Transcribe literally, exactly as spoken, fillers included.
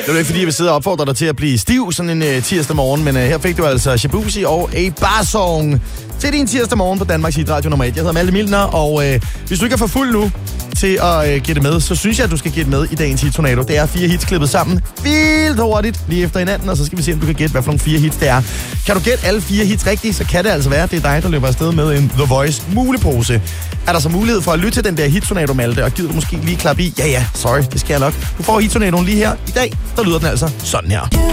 Det er ikke fordi, jeg vil sidde og opfordre dig til at blive stiv sådan en uh, tirsdag morgen, men uh, her fik du altså Shabuzi og A Bar Song til din tirsdag morgen på Danmarks Hit Radio nummer et. Jeg hedder Malte Milner, og uh, hvis du ikke er for fuld nu til at uh, gætte med, så synes jeg, at du skal gætte med i dagens Hit Tornado. Det er fire hits klippet sammen vildt hurtigt lige efter hinanden, og så skal vi se, om du kan gætte, hvad for nogle fire hits det er. Kan du gætte alle fire hits rigtigt, så kan det altså være, at det er dig, der løber afsted med en The Voice mulepose. Er der så mulighed for at lytte til den der Hit Tornado, Malte, og gider du måske lige klappe i? Ja, ja, sorry, det skal jeg nok. Du får Hit Tornadoen lige her i dag, der lyder den altså sådan her.